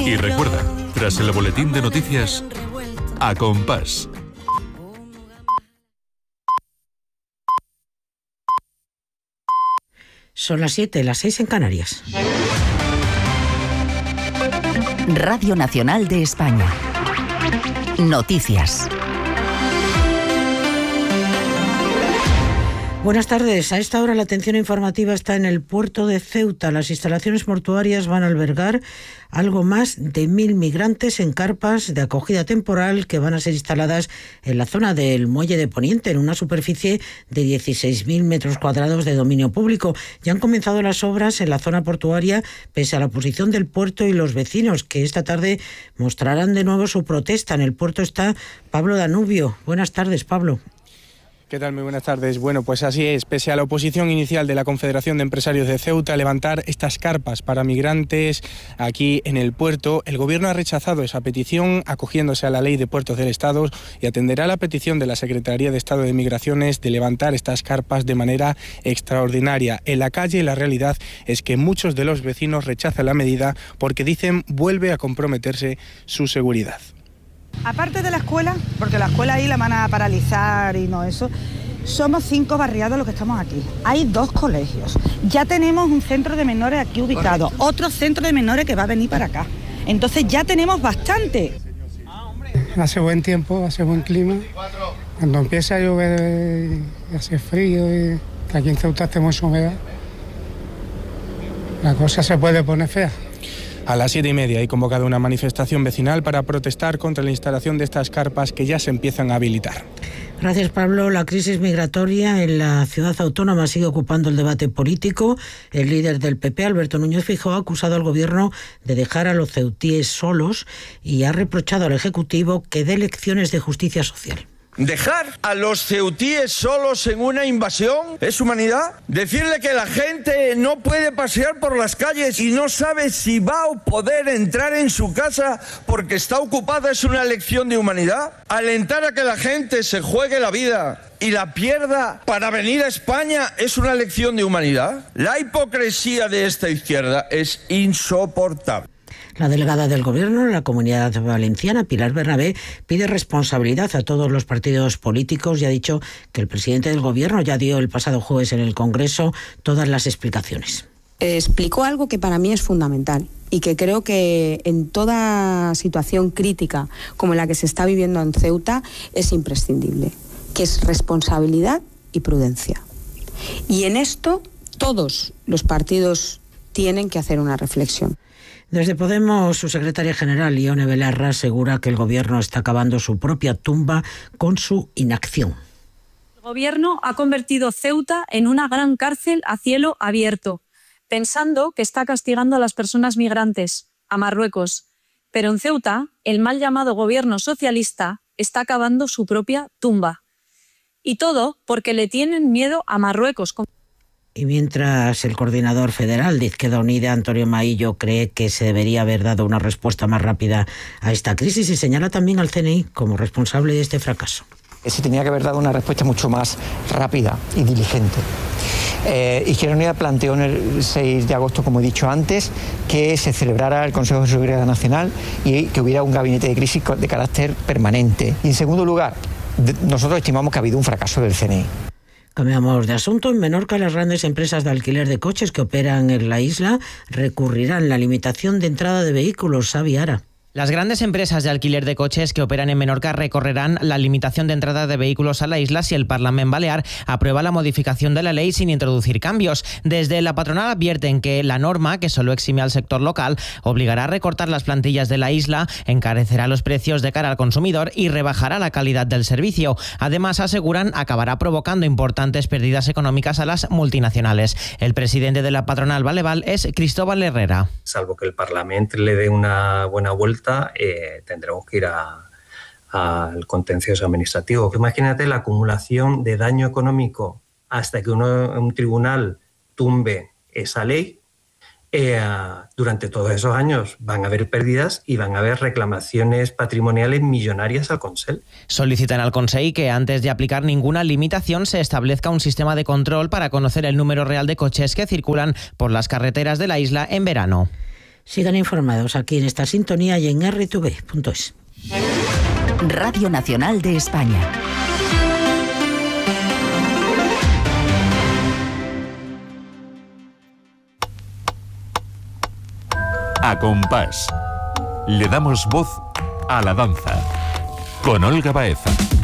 Y recuerda, tras el boletín de noticias, A Compás. Son las 7, las 6 en Canarias. Radio Nacional de España. Noticias. Buenas tardes. A esta hora la atención informativa está en el puerto de Ceuta. Las instalaciones mortuarias van a albergar algo más de 1.000 migrantes en carpas de acogida temporal que van a ser instaladas en la zona del Muelle de Poniente, en una superficie de 16.000 metros cuadrados de dominio público. Ya han comenzado las obras en la zona portuaria, pese a la oposición del puerto y los vecinos, que esta tarde mostrarán de nuevo su protesta. En el puerto está Pablo Danubio. Buenas tardes, Pablo. ¿Qué tal? Muy buenas tardes. Bueno, pues así es. Pese a la oposición inicial de la Confederación de Empresarios de Ceuta a levantar estas carpas para migrantes aquí en el puerto, el Gobierno ha rechazado esa petición, acogiéndose a la Ley de Puertos del Estado, y atenderá la petición de la Secretaría de Estado de Migraciones de levantar estas carpas de manera extraordinaria. En la calle, la realidad es que muchos de los vecinos rechazan la medida porque dicen vuelve a comprometerse su seguridad. Aparte de la escuela, porque la escuela ahí la van a paralizar y no eso, somos 5 barriados los que estamos aquí. Hay 2 colegios. Ya tenemos un centro de menores aquí ubicado, otro centro de menores que va a venir para acá. Entonces ya tenemos bastante. Hace buen tiempo, hace buen clima. Cuando empieza a llover y hace frío, y que aquí en Ceuta tenemos humedad, la cosa se puede poner fea. A las 7:30 hay convocado una manifestación vecinal para protestar contra la instalación de estas carpas que ya se empiezan a habilitar. Gracias, Pablo. La crisis migratoria en la ciudad autónoma sigue ocupando el debate político. El líder del PP, Alberto Núñez Feijóo, ha acusado al Gobierno de dejar a los ceutíes solos y ha reprochado al Ejecutivo que dé lecciones de justicia social. ¿Dejar a los ceutíes solos en una invasión es humanidad? ¿Decirle que la gente no puede pasear por las calles y no sabe si va a poder entrar en su casa porque está ocupada es una lección de humanidad? ¿Alentar a que la gente se juegue la vida y la pierda para venir a España es una lección de humanidad? La hipocresía de esta izquierda es insoportable. La delegada del Gobierno en la Comunidad Valenciana, Pilar Bernabé, pide responsabilidad a todos los partidos políticos y ha dicho que el presidente del Gobierno ya dio el pasado jueves en el Congreso todas las explicaciones. Explicó algo que para mí es fundamental y que creo que en toda situación crítica como la que se está viviendo en Ceuta es imprescindible, que es responsabilidad y prudencia. Y en esto todos los partidos tienen que hacer una reflexión. Desde Podemos, su secretaria general, Ione Belarra, asegura que el Gobierno está cavando su propia tumba con su inacción. El Gobierno ha convertido Ceuta en una gran cárcel a cielo abierto, pensando que está castigando a las personas migrantes, a Marruecos. Pero en Ceuta, el mal llamado Gobierno socialista está cavando su propia tumba. Y todo porque le tienen miedo a Marruecos. Y mientras el coordinador federal de Izquierda Unida, Antonio Maillo, cree que se debería haber dado una respuesta más rápida a esta crisis y señala también al CNI como responsable de este fracaso. Se tenía que haber dado una respuesta mucho más rápida y diligente. Izquierda Unida planteó en el 6 de agosto, como he dicho antes, que se celebrara el Consejo de Seguridad Nacional y que hubiera un gabinete de crisis de carácter permanente. Y en segundo lugar, nosotros estimamos que ha habido un fracaso del CNI. Cambiamos de asunto. En Menorca, las grandes empresas de alquiler de coches que operan en la isla recurrirán la limitación de entrada de vehículos. Xavi Ara. Las grandes empresas de alquiler de coches que operan en Menorca recorrerán la limitación de entrada de vehículos a la isla si el Parlament Balear aprueba la modificación de la ley sin introducir cambios. Desde la patronal advierten que la norma, que solo exime al sector local, obligará a recortar las plantillas de la isla, encarecerá los precios de cara al consumidor y rebajará la calidad del servicio. Además, aseguran, acabará provocando importantes pérdidas económicas a las multinacionales. El presidente de la patronal Baleval es Cristóbal Herrera. Salvo que el Parlamento le dé una buena vuelta, tendremos que ir al contencioso administrativo. Imagínate la acumulación de daño económico hasta que un tribunal tumbe esa ley. Durante todos esos años van a haber pérdidas y van a haber reclamaciones patrimoniales millonarias al Consell. Solicitan al Consell que antes de aplicar ninguna limitación se establezca un sistema de control para conocer el número real de coches que circulan por las carreteras de la isla en verano. Sigan informados aquí en esta sintonía y en rtv.es. Radio Nacional de España. A compás. Le damos voz a la danza. Con Olga Baeza.